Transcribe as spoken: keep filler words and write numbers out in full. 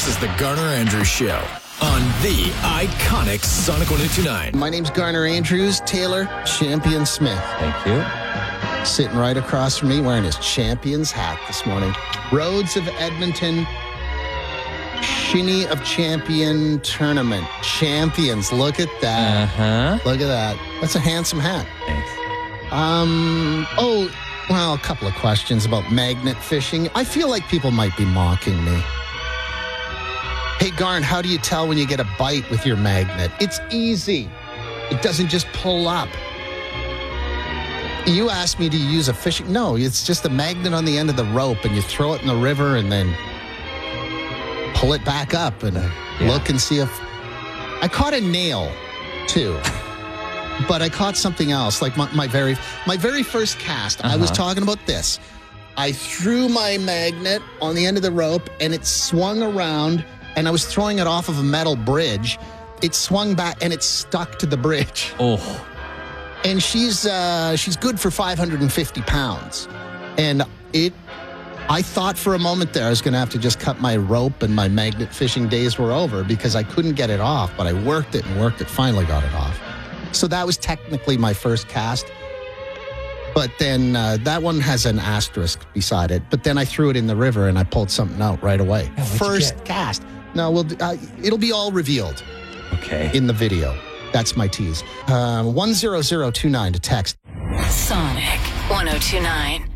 This is the Garner Andrews Show on the iconic Sonic one oh two nine. My name's Garner Andrews. Taylor Champion Smith. Thank you. Sitting right across from me wearing his Champions hat this morning. Rhodes of Edmonton Shinny of Champion Tournament. Champions. Look at that. Uh-huh. Look at that. That's a handsome hat. Thanks. Um, oh, well, a couple of questions about magnet fishing. I feel like people might be mocking me. Hey, Garn, how do you tell when you get a bite with your magnet? It's easy. It doesn't just pull up. You asked me to use a fishing... No, it's just a magnet on the end of the rope, and you throw it in the river and then pull it back up and Yeah. look and see if... I caught a nail, too. But I caught something else, like my, my very my very first cast. Uh-huh. I was talking about this. I threw my magnet on the end of the rope, and it swung around, and I was throwing it off of a metal bridge. It swung back, and it stuck to the bridge. Oh. And she's uh, she's good for five hundred fifty pounds. And it, I thought for a moment there I was going to have to just cut my rope and my magnet fishing days were over because I couldn't get it off, but I worked it and worked it, finally got it off. So that was technically my first cast. But then uh, that one has an asterisk beside it. But then I threw it in the river and I pulled something out right away. Oh, first cast. No, we'll, uh, it'll be all revealed. Okay. In the video. That's my tease. Um, one zero zero two nine to text. Sonic one oh two nine.